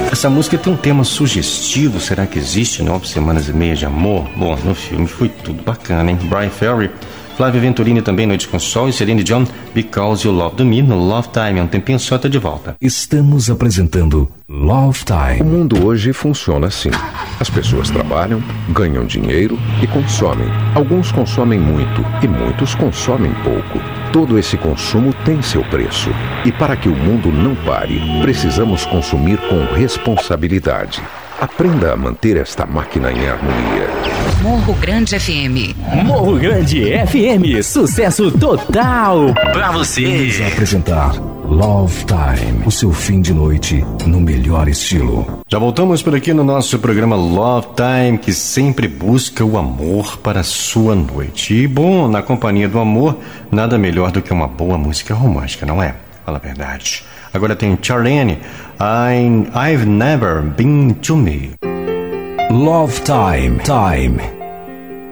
Essa música tem um tema sugestivo. Será que existe 9 semanas e meia de amor? Bom, no filme foi tudo bacana, hein? Brian Ferry, Flávia Venturini também, Noite com Sol, e Celine Dion, Because You Loved Me, no Love Time. Um tempinho só, tá de volta. Estamos apresentando Love Time. O mundo hoje funciona assim. As pessoas trabalham, ganham dinheiro e consomem. Alguns consomem muito e muitos consomem pouco. Todo esse consumo tem seu preço. E para que o mundo não pare, precisamos consumir com responsabilidade. Aprenda a manter esta máquina em harmonia. Morro Grande FM. Morro Grande FM, sucesso total pra você. Vamos apresentar Love Time, o seu fim de noite no melhor estilo. Já voltamos por aqui no nosso programa Love Time, que sempre busca o amor para a sua noite. E bom, na companhia do amor, nada melhor do que uma boa música romântica, não é? Fala a verdade. Agora tem Charlene, I've Never Been to Me. Love Time.